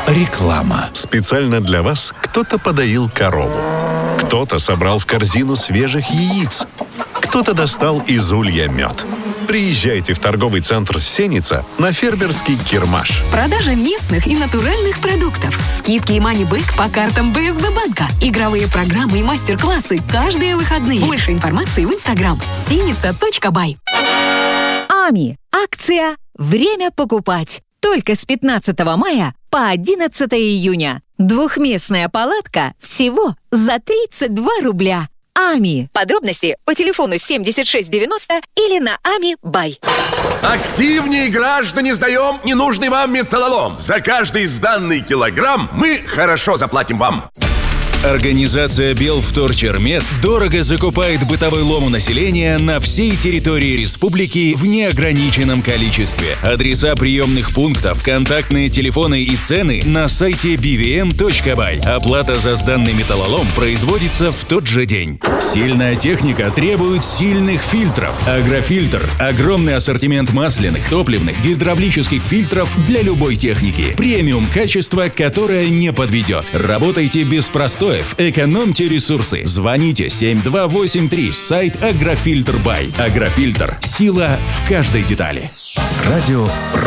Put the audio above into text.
Реклама. Специально для вас кто-то подоил корову. Кто-то собрал в корзину свежих яиц. Кто-то достал из улья мед. Приезжайте в торговый центр «Сеница» на фермерский Кирмаш. Продажа местных и натуральных продуктов. Скидки и мани-бэк по картам БСБ банка. Игровые программы и мастер-классы каждые выходные. Больше информации в Instagram senica.by. АМИ. Акция «Время покупать». Только с 15 мая по 11 июня. Двухместная палатка всего за 32 рубля. АМИ. Подробности по телефону 7690 или на АМИ.бай. Активнее, граждане, сдаем ненужный вам металлолом. За каждый сданный килограмм мы хорошо заплатим вам. Организация «Белвторчермет» дорого закупает бытовой лом у населения на всей территории республики в неограниченном количестве. Адреса приемных пунктов, контактные телефоны и цены на сайте bvm.by. Оплата за сданный металлолом производится в тот же день. Сильная техника требует сильных фильтров. Агрофильтр – огромный ассортимент масляных, топливных, гидравлических фильтров для любой техники. Премиум качества, которое не подведет. Работайте без простоев, экономьте ресурсы. Звоните 7283, сайт Агрофильтр.бай. Агрофильтр. Сила в каждой детали. Радио